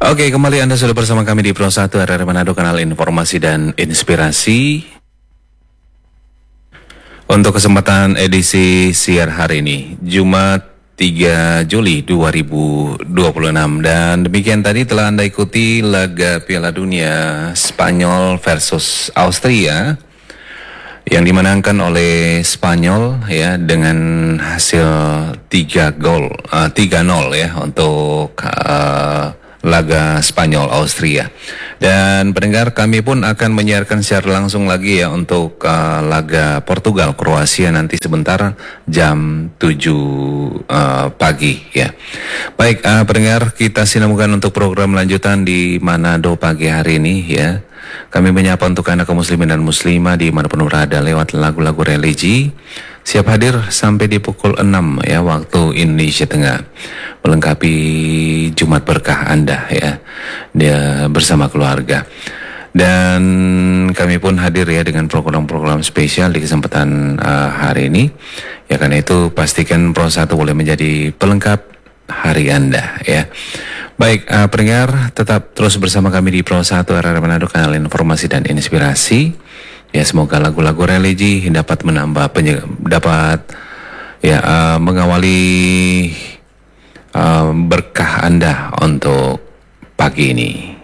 Oke, kembali Anda sudah bersama kami di Pro 1 RRI Manado, kanal informasi dan inspirasi. Untuk kesempatan edisi siar hari ini, Jumat 3 Juli 2026. Dan demikian tadi telah Anda ikuti laga Piala Dunia Spanyol versus Austria yang dimenangkan oleh Spanyol ya dengan hasil 3-0 ya untuk laga Spanyol Austria. Dan pendengar, kami pun akan menyiarkan secara langsung lagi ya untuk laga Portugal Kroasia nanti sebentar jam 7 pagi ya. Baik, pendengar, kita sinamkan untuk program lanjutan di Manado pagi hari ini ya. Kami menyapa untuk Anda kaum muslimin dan muslimah di manapun berada lewat lagu-lagu religi. Siap hadir sampai di pukul 6 ya waktu Indonesia Tengah, melengkapi Jumat berkah Anda ya, dia bersama keluarga. Dan kami pun hadir ya dengan program-program spesial di kesempatan hari ini. Ya, karena itu pastikan Pro 1 boleh menjadi pelengkap hari Anda ya. Baik, pendengar, tetap terus bersama kami di Pro 1 RRI Manado, kanal informasi dan inspirasi. Ya, semoga lagu-lagu religi dapat menambah mengawali berkah Anda untuk pagi ini.